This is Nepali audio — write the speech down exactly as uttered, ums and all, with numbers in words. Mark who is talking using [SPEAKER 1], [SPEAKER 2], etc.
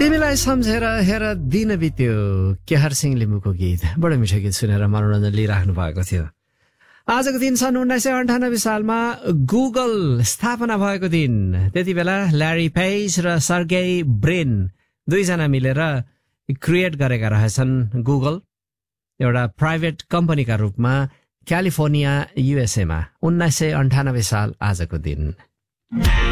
[SPEAKER 1] तिमीलाई सम्झेर हेर दिन बित्यो केहर सिंह लिम्बूको गीत बडो मिठो गीत सुनेर मनोरञ्जन लिइराख्नु भएको थियो। आजको दिन सन् उन्नाइस सय अन्ठानब्बे सालमा गुगल स्थापना भएको दिन। त्यति बेला ल्यारी पेज र सर्गेई ब्रिन दुईजना मिलेर क्रिएट गरेका रहेछन् गुगल, एउटा प्राइभेट कम्पनीका रूपमा क्यालिफोर्निया युएसएमा उन्नाइस सय अन्ठानब्बे साल आजको दिन।